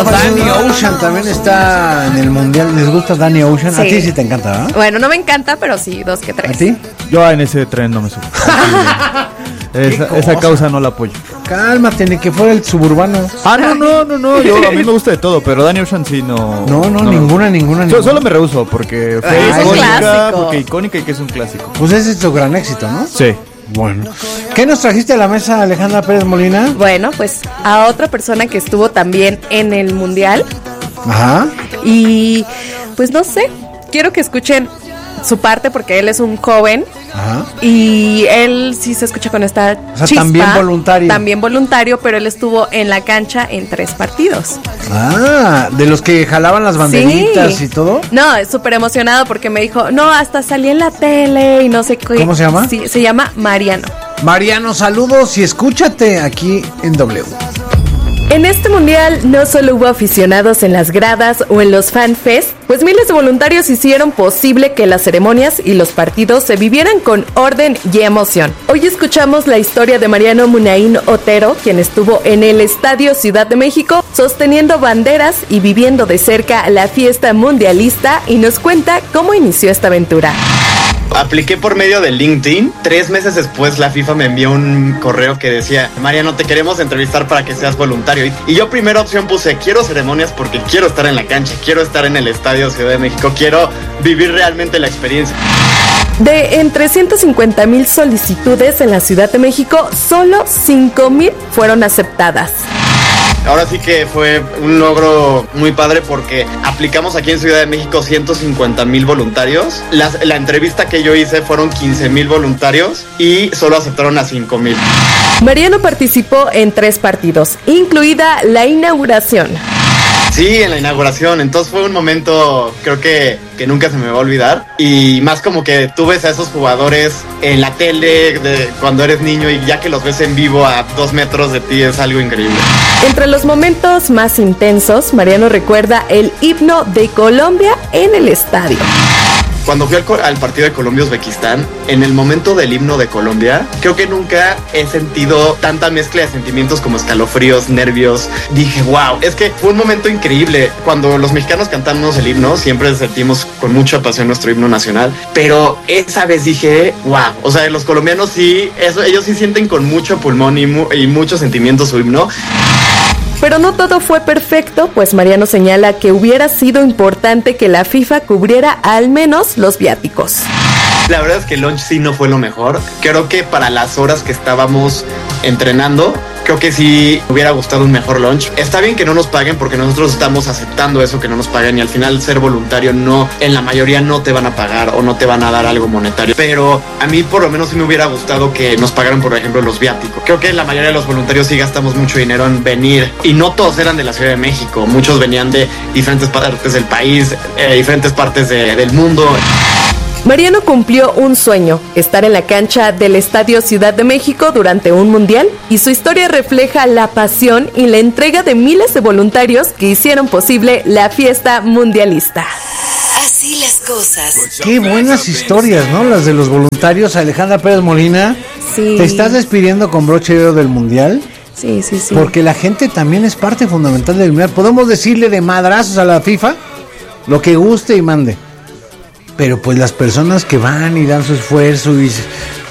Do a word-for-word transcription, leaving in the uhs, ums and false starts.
Danny Ocean también está en el mundial. ¿Les gusta Danny Ocean? Sí. A ti sí te encanta, ¿verdad? Bueno, no me encanta, pero sí, dos que tres. ¿A ti? Yo en ese tren no me subo. esa, esa causa no la apoyo. Cálmate, ni que fuera el suburbano. Ah, no, no, no, no. Yo, a mí me gusta de todo, pero Danny Ocean sí no. No, no, ninguna, ninguna, So- ninguna. Solo me rehuso porque fue Ah, es un icónica, clásico. porque icónica y que es un clásico. Pues ese es su gran éxito, ¿no? Sí. Bueno. ¿Qué nos trajiste a la mesa, Alejandra Pérez Molina? Bueno, pues a otra persona que estuvo también en el mundial. Ajá. Y pues no sé, quiero que escuchen su parte porque él es un joven. Ajá. Y él sí se escucha con esta O sea, chispa. también voluntario. También voluntario, pero él estuvo en la cancha en tres partidos. Ah, de los que jalaban las banderitas Sí. y todo. No, es súper emocionado porque me dijo, no, hasta salí en la tele y no sé qué. ¿Cómo se llama? Sí, se llama Mariano. Mariano, saludos y escúchate aquí en W. En este mundial no solo hubo aficionados en las gradas o en los fanfest, pues miles de voluntarios hicieron posible que las ceremonias y los partidos se vivieran con orden y emoción. Hoy escuchamos la historia de Mariano Munaín Otero, quien estuvo en el Estadio Ciudad de México sosteniendo banderas y viviendo de cerca la fiesta mundialista, y nos cuenta cómo inició esta aventura. Apliqué por medio de LinkedIn. Tres meses después la FIFA me envió un correo que decía: Mariano, te queremos entrevistar para que seas voluntario. Y, y yo primera opción puse: quiero ceremonias porque quiero estar en la cancha, quiero estar en el Estadio Ciudad de México, quiero vivir realmente la experiencia. De entre ciento cincuenta mil solicitudes en la Ciudad de México, solo cinco mil fueron aceptadas. Ahora sí que fue un logro muy padre porque aplicamos aquí en Ciudad de México ciento cincuenta mil voluntarios. Las, la entrevista que yo hice fueron quince mil voluntarios y solo aceptaron a cinco mil. Mariano participó en tres partidos, incluida la inauguración. Sí, en la inauguración. Entonces fue un momento, creo que, que nunca se me va a olvidar. Y más como que tú ves a esos jugadores en la tele de cuando eres niño, y ya que los ves en vivo a dos metros de ti es algo increíble. Entre los momentos más intensos, Mariano recuerda el himno de Colombia en el estadio. Cuando fui al, al partido de Colombia-Uzbekistán, en el momento del himno de Colombia, creo que nunca he sentido tanta mezcla de sentimientos como escalofríos, nervios. Dije, wow, es que fue un momento increíble. Cuando los mexicanos cantamos el himno, siempre sentimos con mucha pasión nuestro himno nacional, pero esa vez dije, wow, o sea, los colombianos sí, eso, ellos sí sienten con mucho pulmón y, mu y mucho sentimiento su himno. Pero no todo fue perfecto, pues Mariano señala que hubiera sido importante que la FIFA cubriera al menos los viáticos. La verdad es que el lunch sí no fue lo mejor. Creo que para las horas que estábamos entrenando, creo que sí hubiera gustado un mejor lunch. Está bien que no nos paguen porque nosotros estamos aceptando eso, que no nos paguen, y al final ser voluntario no, en la mayoría no te van a pagar o no te van a dar algo monetario. Pero a mí por lo menos sí me hubiera gustado que nos pagaran, por ejemplo, los viáticos. Creo que la mayoría de los voluntarios sí gastamos mucho dinero en venir, y no todos eran de la Ciudad de México. Muchos venían de diferentes partes del país, eh, diferentes partes de, del mundo. Mariano cumplió un sueño, estar en la cancha del Estadio Ciudad de México durante un mundial, y su historia refleja la pasión y la entrega de miles de voluntarios que hicieron posible la fiesta mundialista. Así las cosas. Qué buenas historias, ¿no? Las de los voluntarios. Alejandra Pérez Molina, Sí. ¿te estás despidiendo con broche de oro del mundial? Sí, sí, sí. Porque la gente también es parte fundamental del mundial. Podemos decirle de madrazos a la FIFA lo que guste y mande, pero pues las personas que van y dan su esfuerzo y